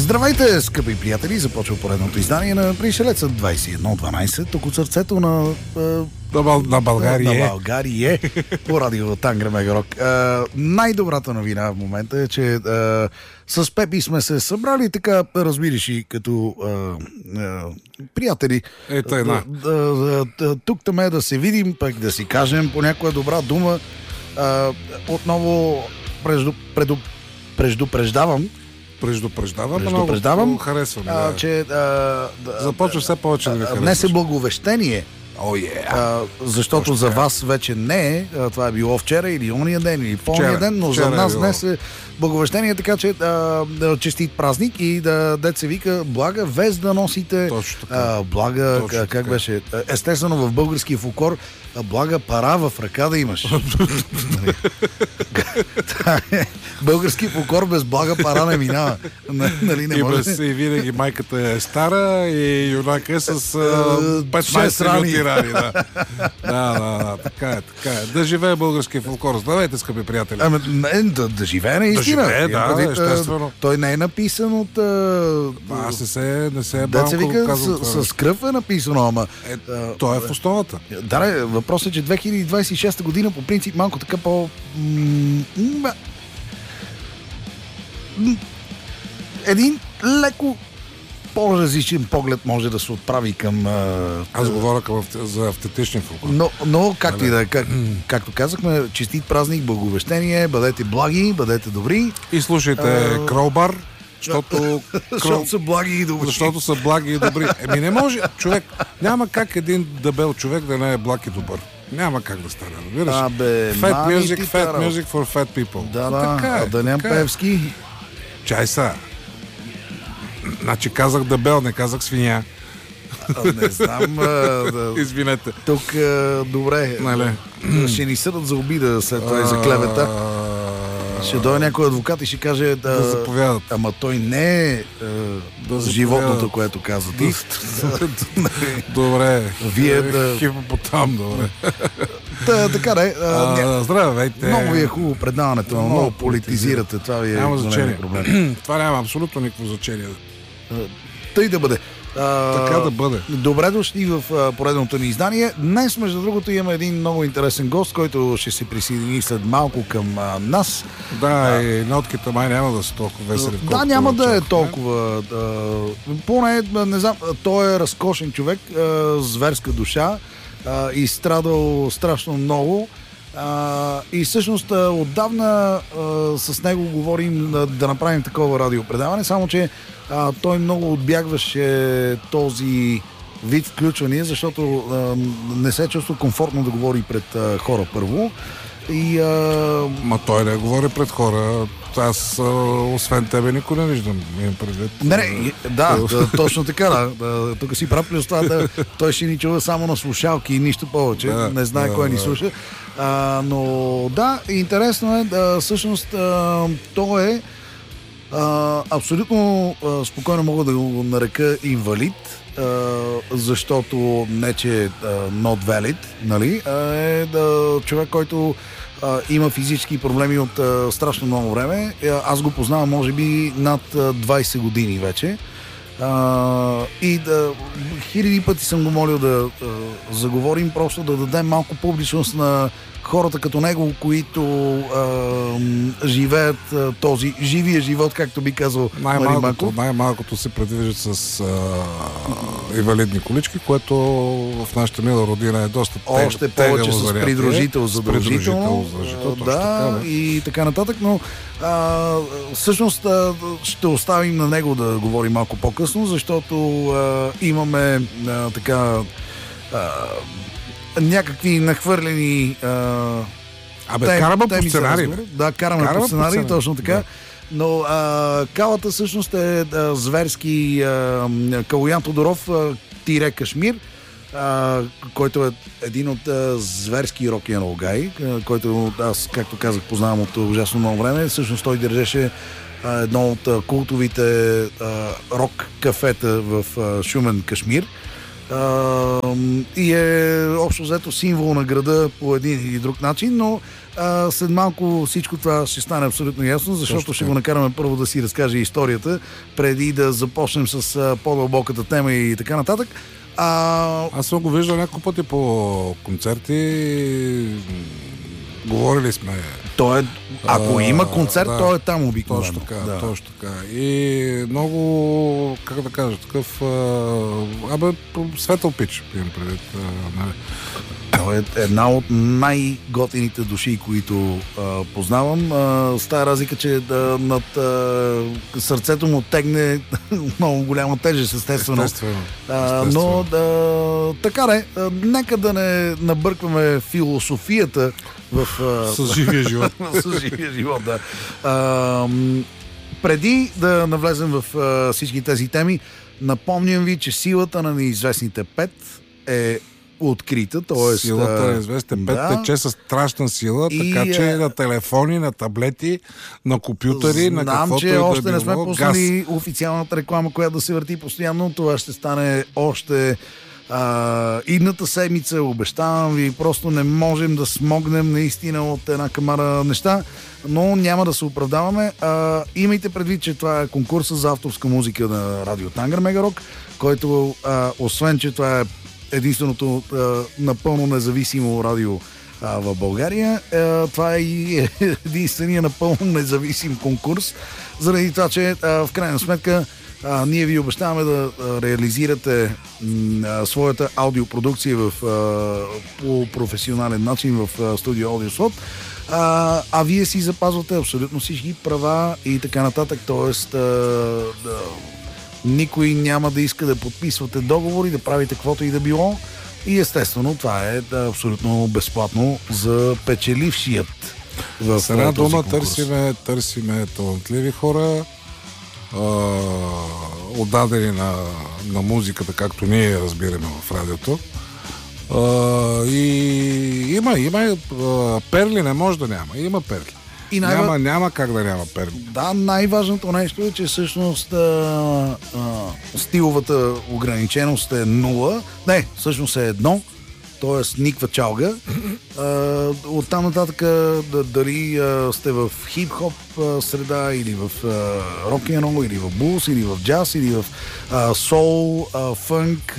Здравейте, скъпи приятели! Започва поредното издание на Пришелеца 2112, тук от сърцето на България. На България по радио Тангра Мегарок. Най-добрата новина в момента е, че с Пепи сме се събрали така, разбираш и като приятели. Ето една. Тук-там да се видим, пък да си кажем по някоя добра дума. Отново предупреждавам, много харесвам. че започва все повече да ви харесваш. днес е благовещение. Защото за вас вече не е. Това е било вчера или ония ден, или по-ония ден, но за нас днес е благовещение, така че честит празник и дет се вика блага вест да носите. Блага, как беше? Естествено в български фолклор блага пара в ръка да имаш. Български фолклор без блага пара не минава. Нали, не може? И винаги майката е стара и юнака е с 15 минути рани. Да, така е. Да живее български фолклор. Здравейте, скъпи приятели. Да живее наистина. Да живее, естествено. Той не е написан от... Аз не се е да се вика с кръв е написано, ама... Той е в основата. Да, въпросът е, че 2026 година по принцип малко така по... един леко по-различен поглед може да се отправи към... Аз говоря за автентичен фолклор. Но както и да е, както казахме, честит празник, благовещение, бъдете благи, бъдете добри. И слушайте Кролбар, защото са благи и добри. Защото са благи и добри. Не може, човек, няма как един дебел човек да не е благ и добър. Няма как да стане, разбираш? Fat music for fat people. Да нямам Певски. Чай са. Значи казах дебел, не казах свиня. Не знам. Извинете. Тук, добре. Ще ни съдат за обида след това и за клевета. Ще дойде някой адвокат и ще каже да заповядат. Ама той не е животното, което каза ти. Добре. Вие хипопотам, добре. Така да е. Здравейте. Много ви е хубаво предаването, много политизирате. Това ви е голям проблем. Това няма абсолютно никакво значение. Тъй да бъде. Така да бъде. Добре дошли в поредното ни издание. Днес, между другото, имаме един много интересен гост, който ще се присъедини след малко към нас. Да, и нотките май няма да са толкова весели. Да, няма да е толкова. Поне, не знам, той е разкошен човек, зверска душа, и страдал страшно много. И всъщност отдавна с него говорим да направим такова радиопредаване, само че той много отбягваше този вид включвания, защото не се чувства комфортно да говори пред хора първо. Ма той не говори пред хора. Аз, освен тебе, никой не виждам. Точно така. Тук си прав плюс това. Той ще ни чува само на слушалки и нищо повече. Не знае кой ни слуша. Но да, интересно е, всъщност той е абсолютно спокойно мога да го нарека инвалид, защото не че е not valid, нали? Е човек, който има физически проблеми от страшно много време. Аз го познавам може би над 20 години вече. И хиляди пъти съм го молил да заговорим, просто да дадем малко публичност на хората като него, които живеят този живия живот, както би казал най-малкото се предвиждат с инвалидни колички, което в нашата мила родина е доста тегаво. Още повече с придружител задължително. Да, и така нататък, но всъщност ще оставим на него да говори малко по-късно, защото имаме така някакви нахвърлени караме по сценарий. Да, караме по сценарий, точно така. Да. Но калата всъщност е зверски Калоян Тодоров тире Кашмир, който е един от зверски рок-н-рол гай, който аз, както казах, познавам от ужасно много време. Всъщност той държеше едно от култовите рок кафета в Шумен, Кашмир. И е общо взето символ на града по един или друг начин, но След малко всичко това ще стане абсолютно ясно, защото ще го накараме първо да си разкаже историята, преди да започнем с по-дълбоката тема и така нататък. Аз съм го виждал няколко пъти по концерти. Говорили сме. Ако има концерт, той е там обикновено. Точно така. И много, как да кажа, такъв светъл пич, имам предвид. Той е една от най-готините души, които познавам. С тази разлика, че над сърцето му тегне много голяма тежест, естествено. Но така не, нека да не набъркваме философията с живия живот. С живия живот, да. Преди да навлезем в всички тези теми, напомням ви, че силата на неизвестните 5 е открита, т.е. Силата на неизвестните 5 тече със страшна сила, така че на телефони, на таблети, на компютъри, на каквото и да било. Знам, че още не сме пуснали официалната реклама, която да се върти постоянно. Това ще стане още идната седмица, обещавам ви, просто не можем да смогнем наистина от една камара неща, но няма да се оправдаваме. Имайте предвид, че това е конкурса за авторска музика на Радио Тангър Мегарок, който освен, че това е единственото напълно независимо радио в България, това е и единствения напълно независим конкурс, заради това, че в крайна сметка ние ви обещаваме да реализирате своята аудиопродукция по професионален начин в студио Аудиослот, а вие си запазвате абсолютно всички права и така нататък, т.е. никой няма да иска да подписвате договори, да правите каквото и да било и естествено това е абсолютно безплатно за печелившият в с една дума конкурс. търсиме талантливи хора, отдадени на музиката, както ние разбираме в радиото. И има перли, не може да няма. Има перли. Няма как да няма перли. Да, най-важното нещо е, че всъщност стиловата ограниченост е 0. Не, всъщност е 1. Т.е. никва чалга. Оттам нататък дали сте в хип-хоп среда или в рок-н-рол, или в блуз, или в джаз, или в соул, фънк,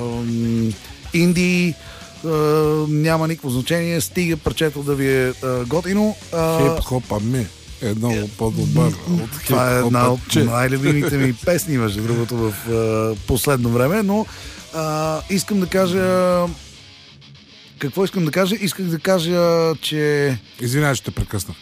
инди, няма никакво значение, стига парчето да ви е готино. Хип-хоп, е много по-добър от хип-хоп. Това е една от най-любимите ми песни, между другото, в последно време, но искам да кажа... Какво искам да кажа? Исках да кажа, че... Извинявай, ще те прекъсна.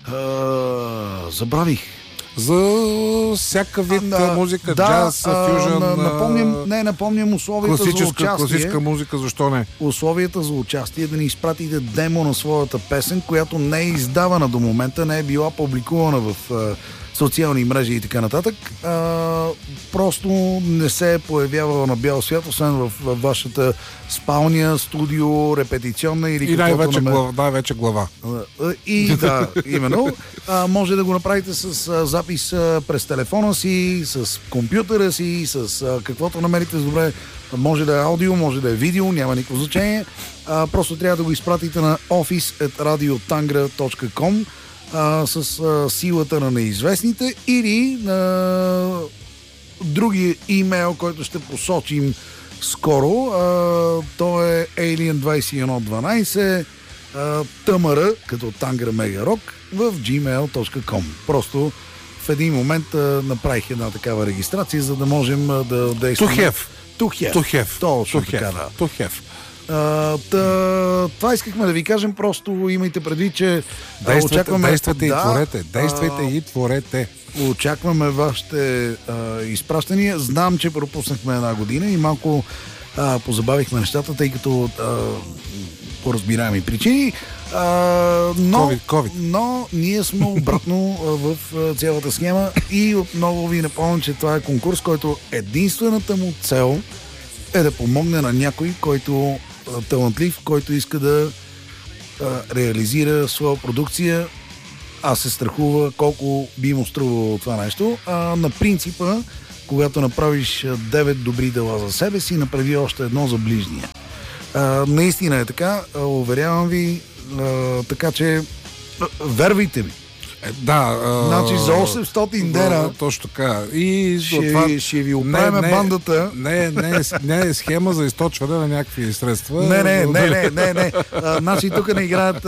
Забравих. За всяка вид музика, джаз, фюжън... Напомням условията за участие. Класическа музика, защо не? Условията за участие да ни изпратите демо на своята песен, която не е издавана до момента, не е била публикувана в социални мрежи и така нататък. Просто не се е появявала на бял свят, освен в вашата спалня, студио, репетиционна или най-вече глава. И да, именно. Може да го направите с запис през телефона си, с компютъра си, с каквото намерите добре. Може да е аудио, може да е видео, няма никакво значение. Просто трябва да го изпратите на office@radiotangra.com с силата на неизвестните или на другия имейл, който ще посочим скоро. То е alien2112 tmr, като Тангър Мегарок, в gmail.com. Просто в един момент направих една такава регистрация, за да можем да действаме. Тухев. Точно така, да. Тухев. Това искахме да ви кажем, просто имайте предвид, че действайте и творете. Очакваме вашите изпращания. Знам, че пропуснахме една година и малко позабавихме нещата, тъй като по разбираеми причини. Но ние сме обратно в цялата схема и отново ви напомням, че това е конкурс, който единствената му цел е да помогне на някой, който талантлив, който иска да реализира своя продукция, а се страхува колко би му струвало това нещо. На принципа, когато направиш 9 добри дела за себе си, направи още едно за ближния. Наистина е така, уверявам ви, така че Вервайте ми. Да. Значи за 800 дена точно така. И ще ви оправим бандата. Не е схема за източване на някакви средства. Не. Значи тук не играят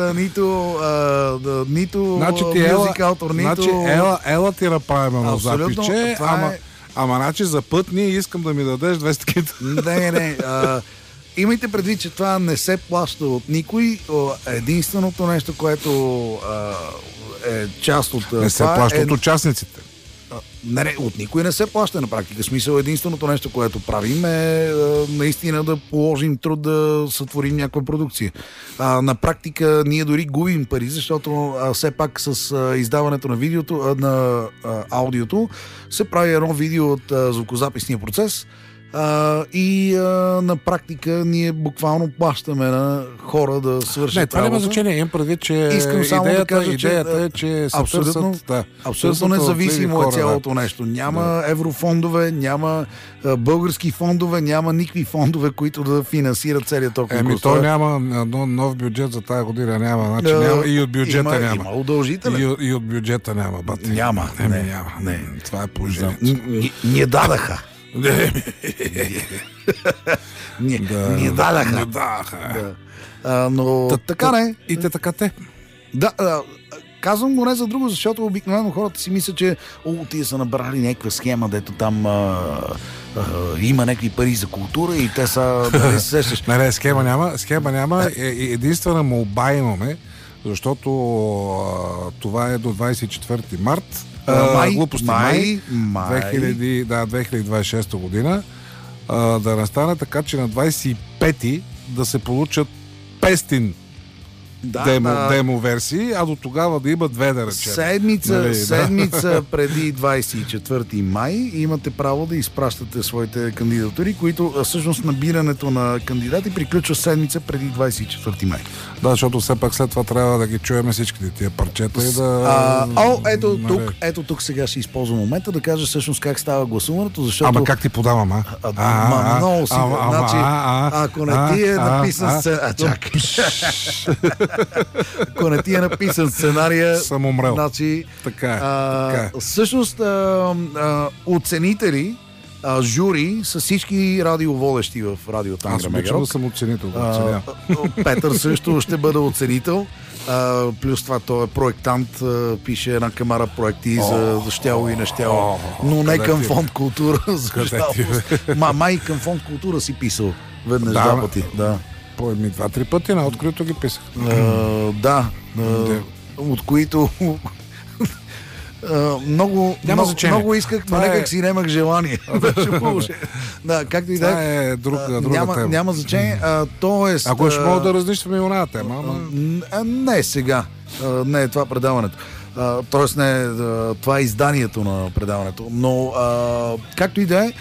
нито мюзик автор, нито... Ела ти направим едно запиче, ама значи за път ние искам да ми дадеш 200 кита. Не. Имайте предвид, че това не се плаща от никой. Единственото нещо, което е част от... Не се плаща от участниците. Не, от никой не се плаща на практика. Смисъл, единственото нещо, което правим е наистина да положим труд да сътворим някаква продукция. На практика ние дори губим пари, защото все пак с издаването на видеото, на аудиото, се прави едно видео от звукозаписния процес, и на практика ние буквално плащаме на хора да свършат. Не, това няма значение. Имам предвид, че идеята е, че се абсолютно независимо е цялото нещо. Няма еврофондове, няма български фондове, няма никакви фондове, които да финансират целият този конкурс. То няма нов бюджет за тази година. Няма. И от бюджета няма. Има удължителен. И от бюджета няма. Няма. Това е положението. Ние дадаха. Ни дадаха. Но така не. И те така те. Да, казвам го не за друго, защото обикновено хората си мислят, че тия са набрали някаква схема, дето там има някакви пари за култура и те са... Дали се сещаш? Не, схема няма. Единствена молба имаме, защото това е до 24 март. Май 2026 година, да настане така, че на 25-ти да се получат 500 демо версии, а до тогава да има 2, да речем. Седмица преди 24 май имате право да изпращате своите кандидатури, които всъщност набирането на кандидати приключва седмица преди 24 май. Да, защото все пак след това трябва да ги чуем всичките тия парчета и да... Ето тук сега ще използвам момента да кажа всъщност как става гласуването, защото... Ама как ти подавам, много си. Значи, ако не ти е написан... Чакай. Ако не ти е написан сценария... Съм умрел. Значи, така е. Всъщност, оценители, жури са всички радиоводещи в радио Тангра Мега Рок. Аз съм оценител. Петър също ще бъде оценител. Плюс това той е проектант, пише една камара проекти за щяло и нещяло, но не към фонд култура. Май към фонд култура си писал веднъж два пъти. Да. По 2-3 пъти на открито ги писах. От които много исках, но някак си нямах желание. Да, както и да е. Друга тема. Няма значение. Ако ще мога да разнищваме и оная тема. Не сега. Не е това предаването. Тоест не това е изданието на предаването. Но както и да е,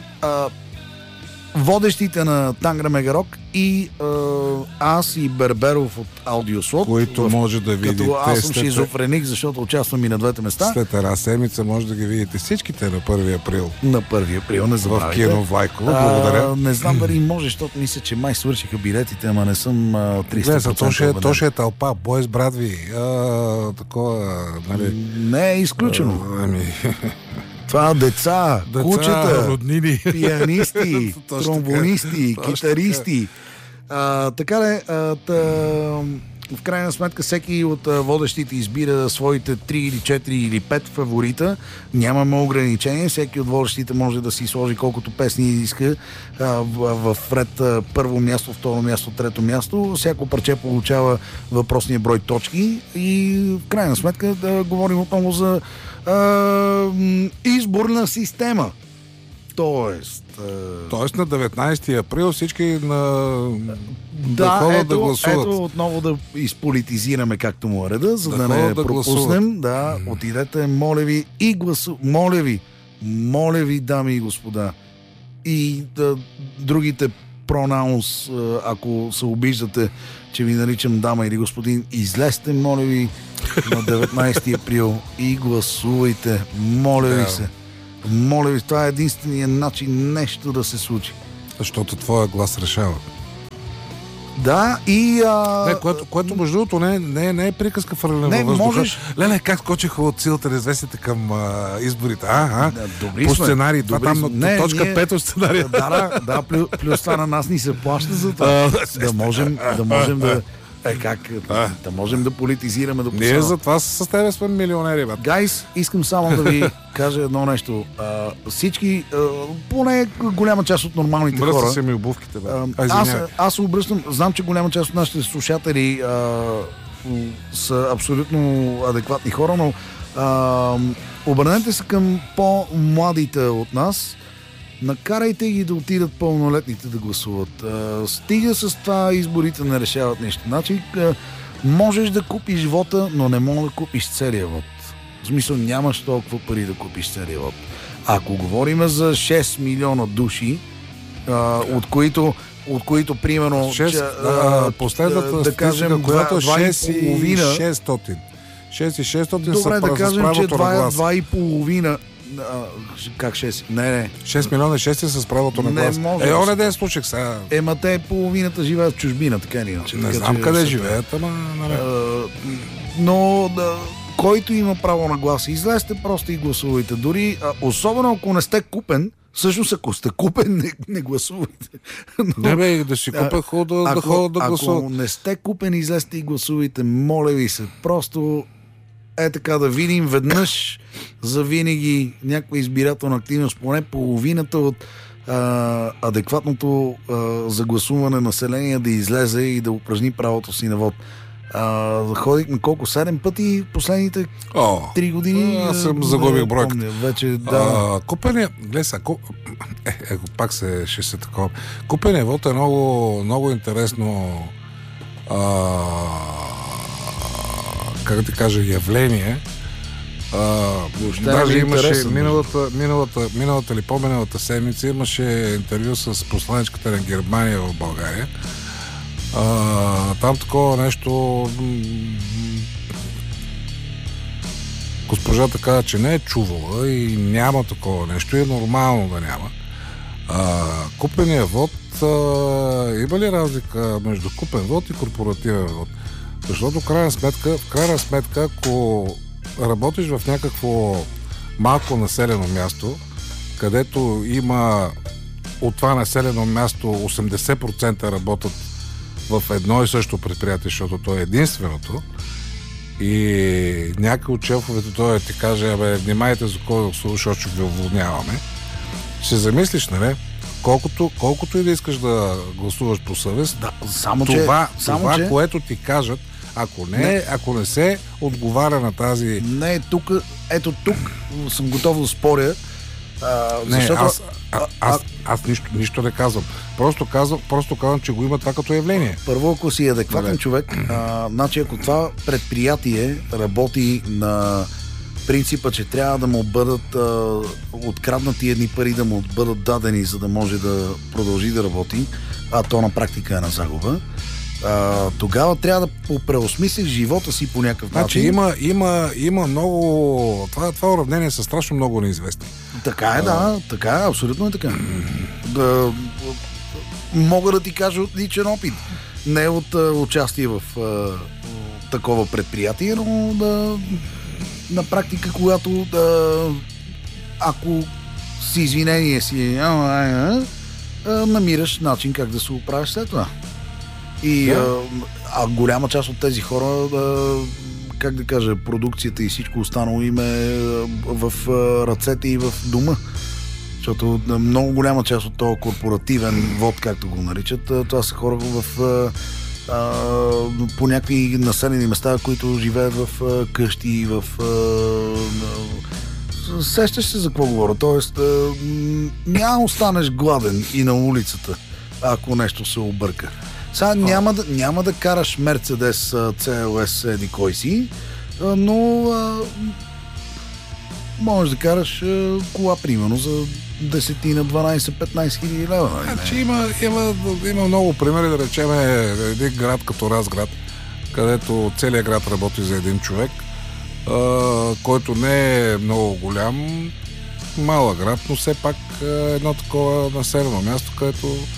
водещите на Тангра Мега Рок и аз и Берберов от Аудиослот, които може да видите. Като аз съм шизофреник, защото участвам и на двете места. След една седмица може да ги видите всичките на 1 април. На 1 април, не забравяйте. В кино Влайково, благодаря. Не знам дали може, защото мисля, че май свършиха билетите, ама не съм 300%. То ще е тълпа, Бойс Брадви, такова, нали? Не е изключено. Това деца, кучета, роднини, пианисти, тромбонисти, китаристи. Така де, в крайна сметка всеки от водещите избира своите 3 или 4 или 5 фаворита. Нямаме ограничение. Всеки от водещите може да си сложи колкото песни иска в ред първо място, второ място, трето място. Всяко парче получава въпросния брой точки и в крайна сметка да говорим отново за изборна система. Тоест на 19 април всички да ходят да гласуват. Ето отново да изполитизираме както му е реда, за да не пропуснем. Да, отидете, моля ви, и гласувайте. Моля ви, дами и господа. И другите пронаунс, ако се обиждате, че ви наричам дама или господин, излезте, моля ви, на 19 април и гласувайте. Моля ви се. Моля ви, това е единственият начин нещо да се случи. Защото твоя глас решава. Да, и... Което между другото не е приказка фърлена във въздуха. Леле, как скочиха от силата на известите към изборите. По сценарий. Това там точка 5 от сценария. Да, плюс това на нас ни се плаща за това. Да можем да... Да можем да политизираме до Ние за това с тебе сме милионери. Гайс, искам само да ви кажа едно нещо. Всички, поне голяма част от нормалните хора... Мръсна се ми обувките, аз се обръщам, знам, че голяма част от нашите слушатели са абсолютно адекватни хора, но обърнете се към по-младите от нас. Накарайте ги да отидат пълнолетните да гласуват. Стига с това, изборите не решават нещо. Значи, можеш да купиш вота, но не можеш да купиш целия вод. В смисъл, нямаш толкова пари да купиш целия вод. Ако говорим за 6 милиона души, от които примерно... 6, последната да кажем, която е 6,600. 6,600 добре, да кажем, че 2,5... Как 6? Не. 6 милиона 6 с правото на глас. Оне ден случих сега. Те половината живеят в чужбина, така или иначе. Не знам къде живеят, ама... Но който има право на глас, излезте просто и гласувайте. Дори, особено ако не сте купен, всъщност ако сте купен, не гласувайте. Не бе, да си купя да ходя да гласуват. Ако не сте купен, излезте и гласувайте. Моля ви се, просто... така да видим веднъж за винаги някаква избирателна активност, поне половината от адекватното за гласуване население да излезе и да упражни правото си на вод. Ходихме колко? 7 пъти последните 3 години. Аз съм загубих бройката. Вече, да. Купения, глеса, пак ще се такова. Купения вод е много, много интересно как да кажа, явление. Даже имаше миналата или по-миналата седмица имаше интервю с посланичката на Германия в България. Там такова нещо госпожата каза, че не е чувала и няма такова нещо и е нормално да няма. Купения вод, има ли разлика между купен вод и корпоративен вод? Защото в крайна сметка, ако работиш в някакво малко населено място, където има от това населено място 80% работят в едно и също предприятие, защото то е единственото, и някой от шефовете той ти каже, внимайте за кой да слушаш, защото ще ви уволняваме, ще замислиш, нали? Колкото и да искаш да гласуваш по съвест, това, което ти кажат, ако не се отговаря на тази... Не, тук съм готов да споря. Защото... Аз нищо не казвам. Просто казвам, че го има това като явление. Първо, ако си адекватен човек, значи ако това предприятие работи на принципа, че трябва да му бъдат откраднати едни пари, да му бъдат дадени, за да може да продължи да работи, а то на практика е на загуба, тогава трябва да преосмислиш живота си по някакъв начин. Значи има много... Това уравнение са страшно много неизвестни. Така е, да. Така е, абсолютно е така. Мога да ти кажа от личен опит. Не от участие в такова предприятие, но на практика, когато ако с извинение си намираш начин как да се оправиш след това. И голяма част от тези хора, как да кажа, продукцията и всичко останало им е в ръцете и в дома. Защото много голяма част от този корпоративен вод, както го наричат, това са хора по някакви населени места, които живеят в къщи, сещаш се за какво говоря. Тоест, няма останеш гладен и на улицата, ако нещо се обърка. Сега няма да караш Мерцедес CLS еди кой си, но можеш да караш кола, примерно, за 10-12-15 хиляди лева. Значи има много примери, да речем един град като Разград, където целият град работи за един човек, който не е много голям, малък град, но все пак едно такова населено място, където